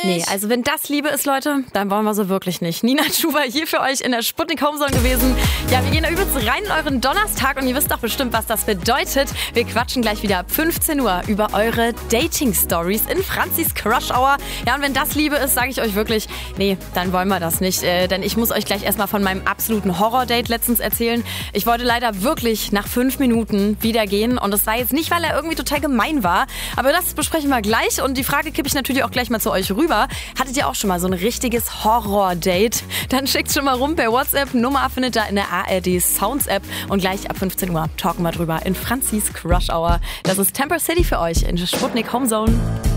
Nee, also wenn das Liebe ist, Leute, dann wollen wir so wirklich nicht. Nina Chuba hier für euch in der Sputnik Homezone gewesen. Ja, wir gehen da übelst rein in euren Donnerstag und ihr wisst doch bestimmt, was das bedeutet. Wir quatschen gleich wieder ab 15 Uhr über eure Dating-Stories in Franzis Crush Hour. Ja, und wenn das Liebe ist, sage ich euch wirklich, nee, dann wollen wir das nicht. Denn ich muss euch gleich erstmal von meinem absoluten Horror-Date letztens erzählen. Ich wollte leider wirklich nach 5 Minuten wieder gehen und das war jetzt nicht, weil er irgendwie total gemein war, aber das besprechen wir gleich und die Frage kippe ich natürlich auch gleich mal zu euch rüber. Hattet ihr auch schon mal so ein richtiges Horror-Date? Dann schickt schon mal rum per WhatsApp. Nummer findet ihr in der ARD Sounds App und gleich ab 15 Uhr talken wir drüber in Franzis Crush Hour. Das ist Temper City für euch in Sputnik Homezone.